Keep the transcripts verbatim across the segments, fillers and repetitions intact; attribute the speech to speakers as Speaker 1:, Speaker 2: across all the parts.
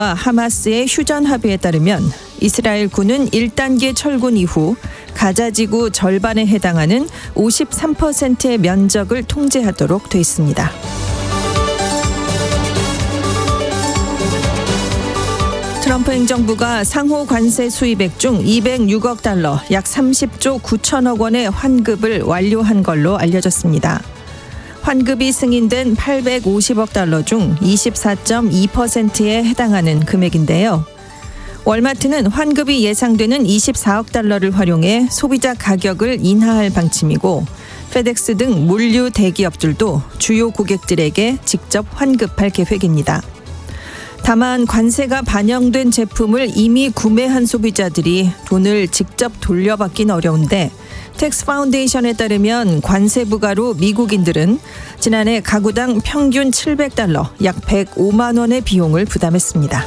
Speaker 1: 하마스의 휴전 합의에 따르면 이스라엘 군은 일 단계 철군 이후 가자 지구 절반에 해당하는 오십삼 퍼센트의 면적을 통제하도록 돼 있습니다. 트럼프 행정부가 상호 관세 수입액 중 이백육억 달러, 약 삼십조 구천억 원의 환급을 완료한 걸로 알려졌습니다. 환급이 승인된 팔백오십억 달러 중 이십사 점 이 퍼센트에 해당하는 금액인데요. 월마트는 환급이 예상되는 이십사억 달러를 활용해 소비자 가격을 인하할 방침이고, 페덱스 등 물류 대기업들도 주요 고객들에게 직접 환급할 계획입니다. 다만 관세가 반영된 제품을 이미 구매한 소비자들이 돈을 직접 돌려받긴 어려운데, 텍스 파운데이션에 따르면 관세 부과로 미국인들은 지난해 가구당 평균 칠백 달러, 약 백오만 원의 비용을 부담했습니다.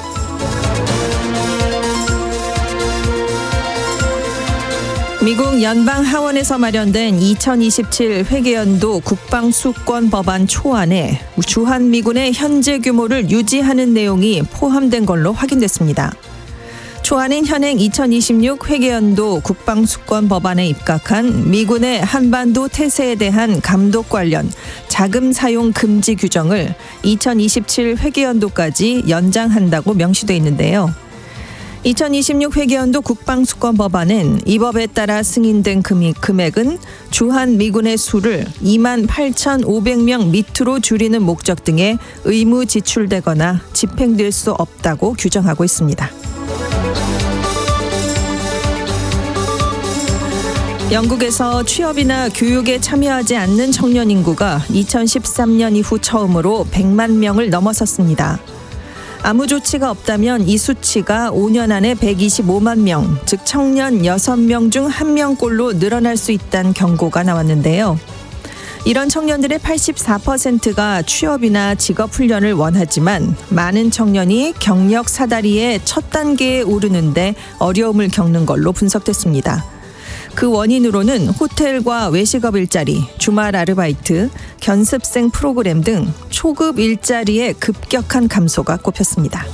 Speaker 1: 미국 연방 하원에서 마련된 이천이십칠 회계연도 국방수권 법안 초안에 주한미군의 현재 규모를 유지하는 내용이 포함된 걸로 확인됐습니다. 초안은 현행 이천이십육 회계연도 국방수권 법안에 입각한 미군의 한반도 태세에 대한 감독 관련 자금 사용 금지 규정을 이천이십칠 회계연도까지 연장한다고 명시돼 있는데요. 이천이십육 회계연도 국방수권 법안은 이 법에 따라 승인된 금액은 주한미군의 수를 이만 팔천오백 명 밑으로 줄이는 목적 등에 의무 지출되거나 집행될 수 없다고 규정하고 있습니다. 영국에서 취업이나 교육에 참여하지 않는 청년 인구가 이천십삼 년 이후 처음으로 백만 명을 넘어섰습니다. 아무 조치가 없다면 이 수치가 오 년 안에 백이십오만 명, 즉 청년 여섯 명 중 한 명꼴로 늘어날 수 있다는 경고가 나왔는데요. 이런 청년들의 팔십사 퍼센트가 취업이나 직업훈련을 원하지만 많은 청년이 경력 사다리의 첫 단계에 오르는데 어려움을 겪는 걸로 분석됐습니다. 그 원인으로는 호텔과 외식업 일자리, 주말 아르바이트, 견습생 프로그램 등 초급 일자리의 급격한 감소가 꼽혔습니다.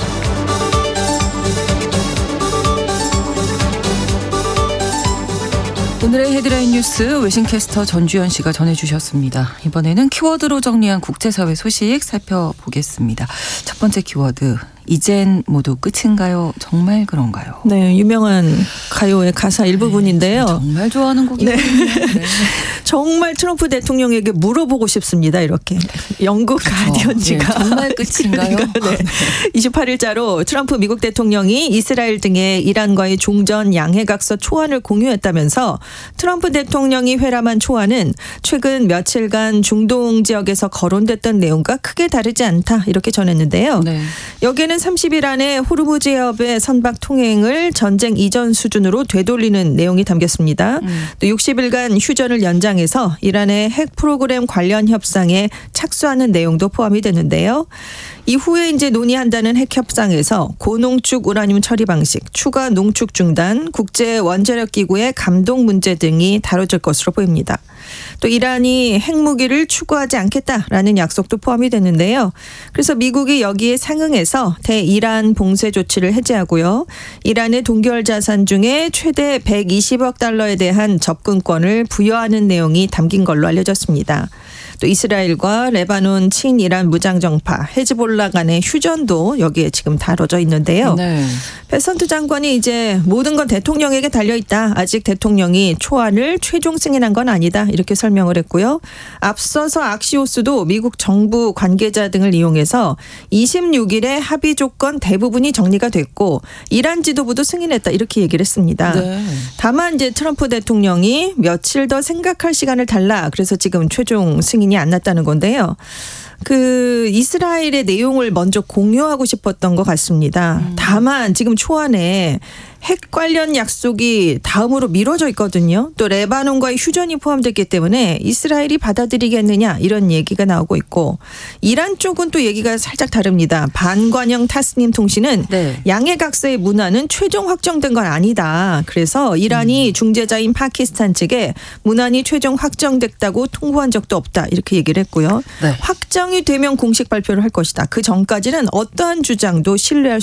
Speaker 2: 오늘의 헤드라인 뉴스 외신캐스터 전주현 씨가 전해주셨습니다. 이번에는 키워드로 정리한 국제사회 소식 살펴보겠습니다. 첫 번째 키워드, 이젠 모두 끝인가요? 정말 그런가요?
Speaker 1: 네, 유명한 가요의 가사 일부분인데요.
Speaker 2: 네, 정말 좋아하는 곡이에요. 네. 네.
Speaker 1: 정말 트럼프 대통령에게 물어보고 싶습니다. 이렇게 영국 가디언지가
Speaker 2: 네, 정말 끝인가요?
Speaker 1: 네. 이십팔 일자로 트럼프 미국 대통령이 이스라엘 등의 이란과의 종전 양해각서 초안을 공유했다면서 트럼프 대통령이 회람한 초안은 최근 며칠간 중동 지역에서 거론됐던 내용과 크게 다르지 않다 이렇게 전했는데요. 네. 여기에는 삼십 일 안에 호르무즈 해협의 선박 통행을 전쟁 이전 수준으로 되돌리는 내용이 담겼습니다. 음. 또 육십 일간 휴전을 연장해서 이란의 핵 프로그램 관련 협상에 착수하는 내용도 포함이 되는데요. 이후에 이제 논의한다는 핵 협상에서 고농축 우라늄 처리 방식, 추가 농축 중단, 국제 원자력 기구의 감독 문제 등이 다뤄질 것으로 보입니다. 또 이란이 핵무기를 추구하지 않겠다라는 약속도 포함이 됐는데요. 그래서 미국이 여기에 상응해서 대이란 봉쇄 조치를 해제하고요. 이란의 동결 자산 중에 최대 백이십억 달러에 대한 접근권을 부여하는 내용이 담긴 걸로 알려졌습니다. 또 이스라엘과 레바논 친이란 무장정파 헤즈볼라 간의 휴전도 여기에 지금 다뤄져 있는데요. 네. 베선트 장관이 이제 모든 건 대통령에게 달려있다. 아직 대통령이 초안을 최종 승인한 건 아니다. 이렇게 설명을 했고요. 앞서서 악시오스도 미국 정부 관계자 등을 이용해서 이십육 일에 합의 조건 대부분이 정리가 됐고 이란 지도부도 승인했다. 이렇게 얘기를 했습니다. 네. 다만 이제 트럼프 대통령이 며칠 더 생각할 시간을 달라. 그래서 지금 최종 승인이 안 났다는 건데요. 그 이스라엘의 내용을 먼저 공유하고 싶었던 것 같습니다. 음. 다만 지금 초안에 핵 관련 약속이 다음으로 미뤄져 있거든요. 또 레바논과의 휴전이 포함됐기 때문에 이스라엘이 받아들이겠느냐 이런 얘기가 나오고 있고 이란 쪽은 또 얘기가 살짝 다릅니다. 반관영 타스님 통신은
Speaker 2: 네.
Speaker 1: 양해각서의 문안은 최종 확정된 건 아니다. 그래서 이란이 음. 중재자인 파키스탄 측에 문안이 최종 확정됐다고 통보한 적도 없다. 이렇게 얘기를 했고요.
Speaker 2: 네.
Speaker 1: 확정이 되면 공식 발표를 할 것이다. 그 전까지는 어떠한 주장도 신뢰할